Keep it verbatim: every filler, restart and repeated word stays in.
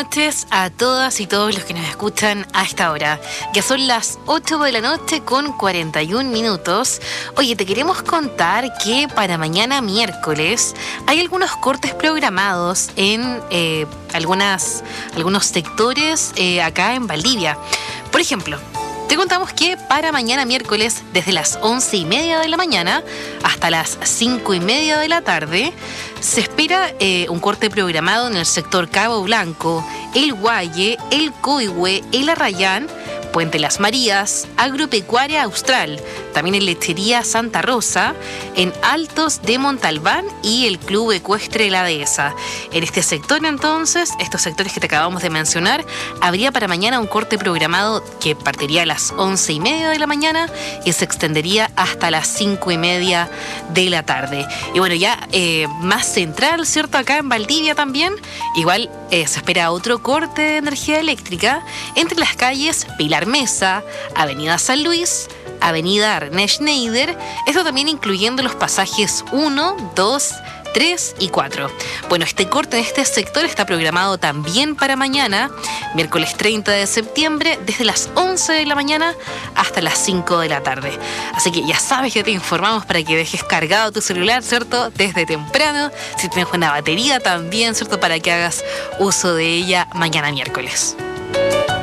noches a todas y todos los que nos escuchan a esta hora. Ya son las ocho de la noche con cuarenta y un minutos. Oye, te queremos contar que para mañana miércoles hay algunos cortes programados en eh, algunas, algunos sectores eh, acá en Valdivia. Por ejemplo, te contamos que para mañana miércoles, desde las once y media de la mañana hasta las cinco y media de la tarde, se espera eh, un corte programado en el sector Cabo Blanco, El Guaye, El Coihue, El Arrayán, Puente Las Marías, Agropecuaria Austral, también en Lechería Santa Rosa, en Altos de Montalbán y el Club Ecuestre La Dehesa. En este sector, entonces, estos sectores que te acabamos de mencionar, habría para mañana un corte programado que partiría a las once y media de la mañana y se extendería hasta las cinco y media de la tarde. Y bueno, ya eh, más central, ¿cierto? Acá en Valdivia también, igual eh, se espera otro corte de energía eléctrica entre las calles Pilar Mesa, Avenida San Luis, Avenida René Schneider, esto también incluyendo los pasajes uno, dos, tres y cuatro. Bueno, este corte en este sector está programado también para mañana, miércoles treinta de septiembre, desde las once de la mañana hasta las cinco de la tarde. Así que ya sabes que te informamos para que dejes cargado tu celular, ¿cierto? Desde temprano, si tienes una batería también, ¿cierto? Para que hagas uso de ella mañana miércoles.